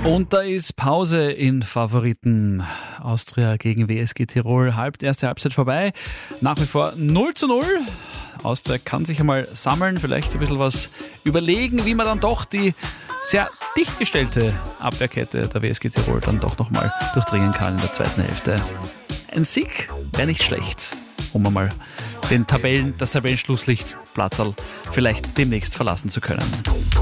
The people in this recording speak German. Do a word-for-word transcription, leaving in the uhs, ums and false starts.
Und da ist Pause in Favoriten. Austria gegen W S G Tirol. Halb, erste Halbzeit vorbei. Nach wie vor null zu null. Austria kann sich einmal sammeln, vielleicht ein bisschen was überlegen, wie man dann doch die sehr dicht gestellte Abwehrkette der W S G Tirol dann doch nochmal durchdringen kann in der zweiten Hälfte. Ein Sieg wäre nicht schlecht, um einmal den Tabellen, das Tabellenschlusslicht Platzerl vielleicht demnächst verlassen zu können.